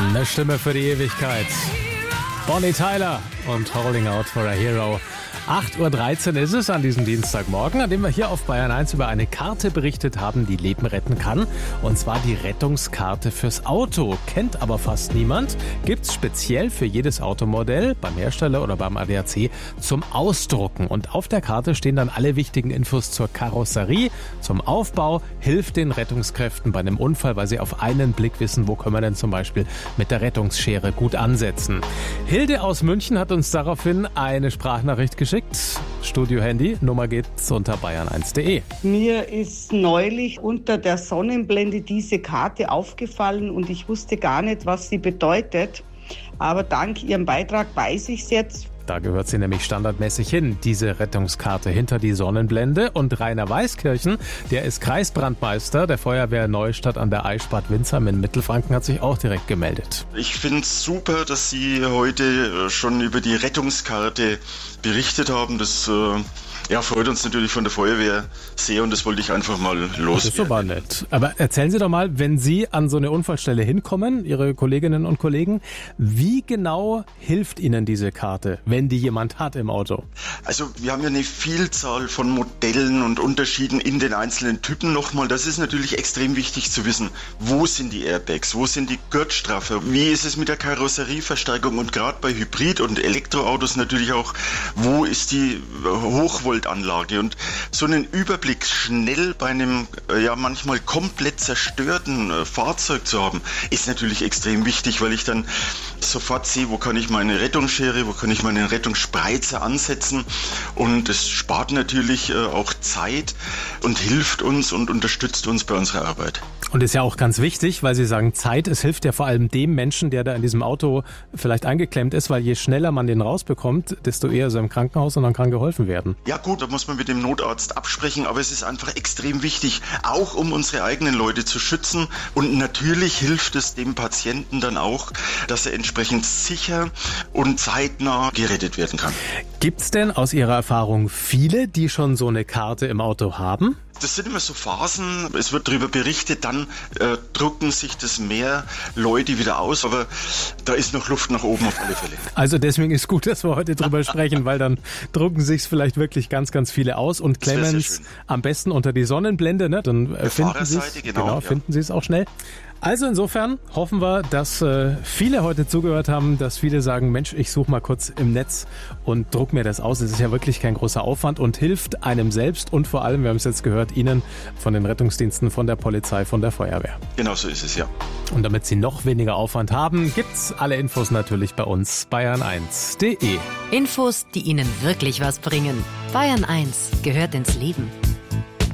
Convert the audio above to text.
Eine Stimme für die Ewigkeit. Bonnie Tyler und Holding Out for a Hero. 8.13 Uhr ist es an diesem Dienstagmorgen, an dem wir hier auf Bayern 1 über eine Karte berichtet haben, die Leben retten kann. Und zwar die Rettungskarte fürs Auto. Kennt aber fast niemand. Gibt's speziell für jedes Automodell beim Hersteller oder beim ADAC zum Ausdrucken. Und auf der Karte stehen dann alle wichtigen Infos zur Karosserie, zum Aufbau, hilft den Rettungskräften bei einem Unfall, weil sie auf einen Blick wissen, wo können wir denn zum Beispiel mit der Rettungsschere gut ansetzen. Hilde aus München hat uns daraufhin eine Sprachnachricht geschickt. Studio-Handy, Nummer geht's unter bayern1.de. Mir ist neulich unter der Sonnenblende diese Karte aufgefallen und ich wusste gar nicht, was sie bedeutet. Aber dank Ihrem Beitrag weiß ich es jetzt. Da gehört sie nämlich standardmäßig hin, diese Rettungskarte hinter die Sonnenblende. Und Rainer Weiskirchen, der ist Kreisbrandmeister der Feuerwehr Neustadt an der Eichsbad Windsheim in Mittelfranken, hat sich auch direkt gemeldet. Ich finde es super, dass Sie heute schon über die Rettungskarte berichtet haben. Das freut uns natürlich von der Feuerwehr sehr und das wollte ich einfach mal loswerden. Das ist aber nett. Aber erzählen Sie doch mal, wenn Sie an so eine Unfallstelle hinkommen, Ihre Kolleginnen und Kollegen, wie genau hilft Ihnen diese Karte, wenn die jemand hat im Auto? Also wir haben ja eine Vielzahl von Modellen und Unterschieden in den einzelnen Typen nochmal. Das ist natürlich extrem wichtig zu wissen, wo sind die Airbags, wo sind die Gurtstraffer, wie ist es mit der Karosserieverstärkung und gerade bei Hybrid- und Elektroautos natürlich auch, wo ist die Hochvoltanlage und so einen Überblick schnell bei einem manchmal komplett zerstörten Fahrzeug zu haben, ist natürlich extrem wichtig, weil ich dann sofort sehe, wo kann ich meine Rettungsschere, wo kann ich meinen Rettungsspreizer ansetzen und es spart natürlich auch Zeit und hilft uns und unterstützt uns bei unserer Arbeit. Und ist ja auch ganz wichtig, weil Sie sagen Zeit, es hilft ja vor allem dem Menschen, der da in diesem Auto vielleicht eingeklemmt ist, weil je schneller man den rausbekommt, desto eher ist er im Krankenhaus und dann kann geholfen werden. Ja gut, da muss man mit dem Notarzt absprechen, aber es ist einfach extrem wichtig, auch um unsere eigenen Leute zu schützen und natürlich hilft es dem Patienten dann auch, dass er entsprechend sicher und zeitnah gerettet werden kann. Gibt's denn aus Ihrer Erfahrung viele, die schon so eine Karte im Auto haben? Das sind immer so Phasen, es wird darüber berichtet, dann drucken sich das mehr Leute wieder aus, aber da ist noch Luft nach oben auf alle Fälle. Also deswegen ist gut, dass wir heute drüber sprechen, weil dann drucken sich's vielleicht wirklich ganz, ganz viele aus und klemmen es am besten unter die Sonnenblende, ne? Dann finden Sie es auch schnell. Also insofern hoffen wir, dass viele heute zugehört haben, dass viele sagen, Mensch, ich suche mal kurz im Netz und druck mir das aus. Es ist ja wirklich kein großer Aufwand und hilft einem selbst und vor allem, wir haben es jetzt gehört, Ihnen von den Rettungsdiensten, von der Polizei, von der Feuerwehr. Genau so ist es, ja. Und damit Sie noch weniger Aufwand haben, gibt's alle Infos natürlich bei uns, bayern1.de. Infos, die Ihnen wirklich was bringen. Bayern 1 gehört ins Leben.